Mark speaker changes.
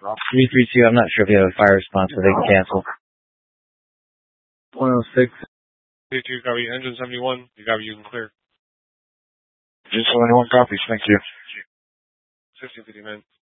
Speaker 1: 332, I'm not sure if you have a fire response, but they can cancel.
Speaker 2: 106.
Speaker 3: 32, copy. Engine 71, you copy, you can clear.
Speaker 4: Engine 71 copies, thank you.
Speaker 3: 1650, man.